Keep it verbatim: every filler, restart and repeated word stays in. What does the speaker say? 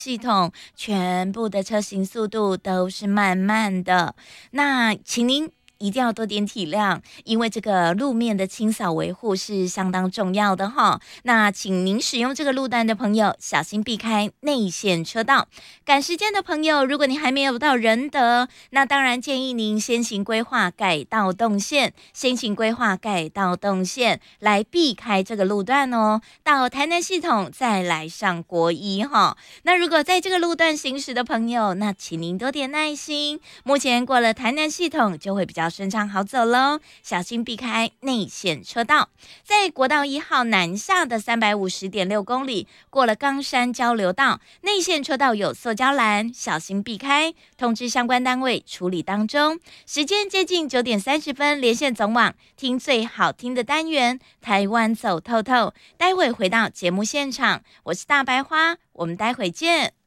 系统全部的车行速度都是慢慢的，那请您一定要多点体谅，因为这个路面的清扫维护是相当重要的哈。那请您使用这个路段的朋友小心避开内线车道。赶时间的朋友，如果你还没有到仁德，那当然建议您先行规划改道动线，先行规划改道动线来避开这个路段哦。到台南系统再来上国一哈。那如果在这个路段行驶的朋友，那请您多点耐心。目前过了台南系统就会比较顺畅好走喽，小心避开内线车道。在国道一号南下的三百五十点六公里，过了冈山交流道，内线车道有塑胶栏，小心避开，通知相关单位处理当中。时间接近九点三十分，连线总网听最好听的单元台湾走透透，待会回到节目现场，我是大白花，我们待会见。